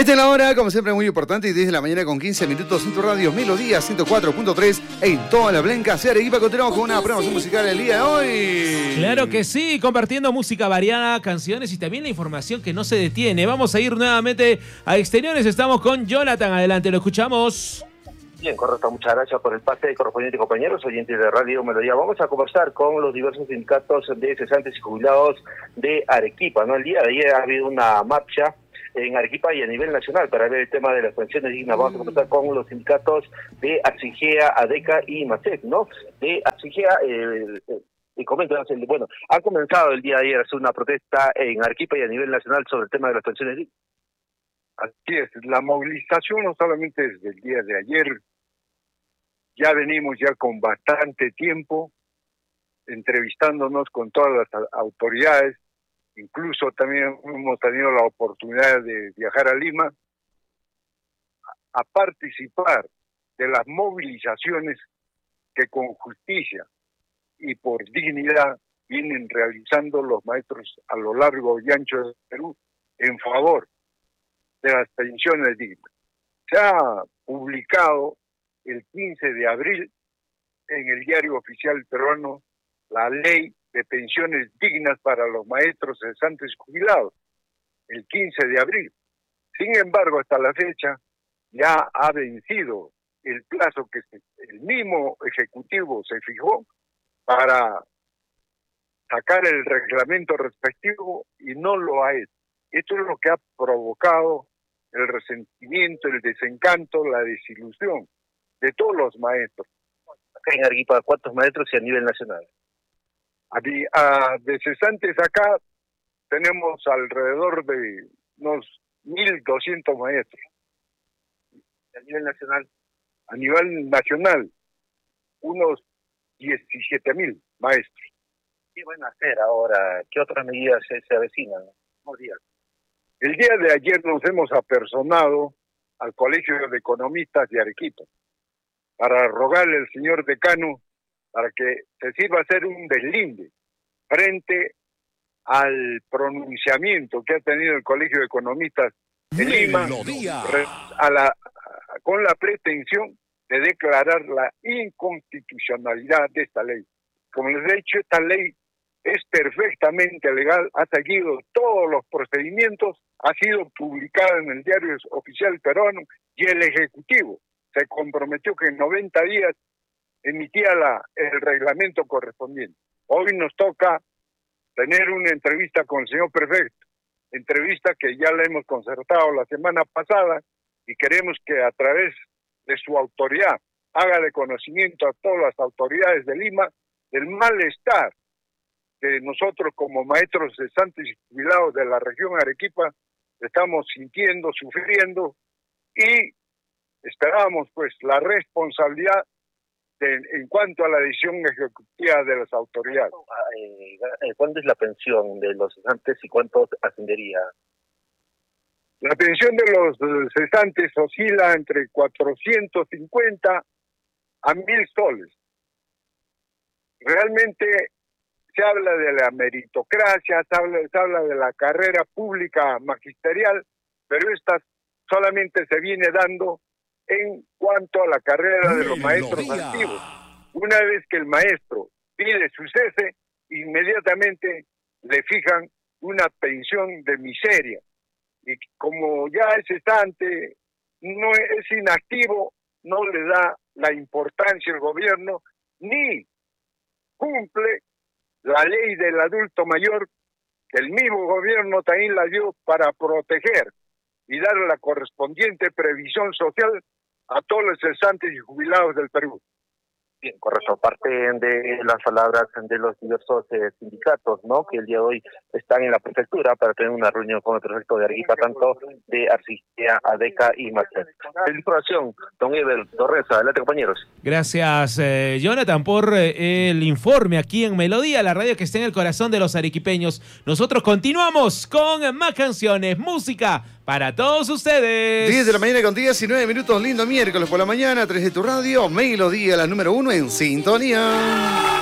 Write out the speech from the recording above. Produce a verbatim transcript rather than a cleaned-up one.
Esta es la hora, como siempre, muy importante, y desde la mañana con quince minutos en tu radio Melodía ciento cuatro punto tres en toda la Blanca. Sea Arequipa, continuamos con una programación musical el día de hoy. Claro que sí, compartiendo música variada, canciones y también la información que no se detiene. Vamos a ir nuevamente a exteriores, estamos con Jonathan, adelante, lo escuchamos. Bien, correcto, muchas gracias por el pase correspondiente, compañeros, oyentes de Radio Melodía. Vamos a conversar con los diversos sindicatos de cesantes y jubilados de Arequipa, ¿no? El día de ayer ha habido una marcha en Arequipa y a nivel nacional para ver el tema de las pensiones dignas. Vamos a conversar con los sindicatos de Axigea, ADECA y MASEC, ¿no? De Axigea, eh, eh, y comento, bueno, ha comenzado el día de ayer a hacer una protesta en Arequipa y a nivel nacional sobre el tema de las pensiones dignas. Así es, la movilización no solamente desde el día de ayer, ya venimos ya con bastante tiempo entrevistándonos con todas las autoridades, incluso también hemos tenido la oportunidad de viajar a Lima a participar de las movilizaciones que con justicia y por dignidad vienen realizando los maestros a lo largo y ancho del Perú en favor de las pensiones dignas. Se ha publicado el quince de abril en el Diario Oficial Peruano la Ley de Pensiones Dignas para los Maestros Cesantes y Jubilados, el quince de abril. Sin embargo, hasta la fecha ya ha vencido el plazo que se, el mismo Ejecutivo se fijó para sacar el reglamento respectivo y no lo ha hecho. Esto es lo que ha provocado el resentimiento, el desencanto, la desilusión de todos los maestros. Acá en Arequipa, ¿cuántos maestros y a nivel nacional? A, a, de cesantes acá tenemos alrededor de unos mil doscientos maestros. ¿Y a nivel nacional? A nivel nacional, unos diecisiete mil maestros. ¿Qué van a hacer ahora? ¿Qué otras medidas se, se avecinan? No días. El día de ayer nos hemos apersonado al Colegio de Economistas de Arequipa para rogarle al señor decano para que se sirva a hacer un deslinde frente al pronunciamiento que ha tenido el Colegio de Economistas de Lima a la, con la pretensión de declarar la inconstitucionalidad de esta ley. Como les he dicho, esta ley es perfectamente legal, ha seguido todos los procedimientos, ha sido publicada en el Diario Oficial Peruano y el Ejecutivo se comprometió que en noventa días emitía la, el reglamento correspondiente. Hoy nos toca tener una entrevista con el señor prefecto, entrevista que ya la hemos concertado la semana pasada y queremos que a través de su autoridad haga de conocimiento a todas las autoridades de Lima del malestar que nosotros como maestros cesantes y jubilados de la región Arequipa estamos sintiendo, sufriendo, y esperamos pues la responsabilidad de, en cuanto a la decisión ejecutiva de las autoridades. ¿Cuánto es la pensión de los cesantes y cuánto ascendería? La pensión de los cesantes oscila entre cuatrocientos cincuenta a mil soles. Realmente se habla de la meritocracia, se habla, se habla de la carrera pública magisterial, pero esta solamente se viene dando en cuanto a la carrera de los maestros antiguos. Una vez que el maestro pide su cese, inmediatamente le fijan una pensión de miseria. Y como ya es cesante, no es inactivo, no le da la importancia el gobierno, ni cumple la ley del adulto mayor, que el mismo gobierno también la dio para proteger y dar la correspondiente previsión social a todos los cesantes y jubilados del Perú. Bien, correcto. Parte de las palabras de los diversos eh, sindicatos, ¿no?, que el día de hoy están en la prefectura para tener una reunión con el prefecto de Arequipa, tanto de Axigea, ADECA y MASEC. En información, don Eber Torres, adelante, compañeros. Gracias, eh, Jonathan, por eh, el informe aquí en Melodía, la radio que está en el corazón de los arequipeños. Nosotros continuamos con más canciones, música para todos ustedes. diez de la mañana con diecinueve minutos, lindo miércoles por la mañana, tres de tu radio, Melodía, la número uno en sintonía.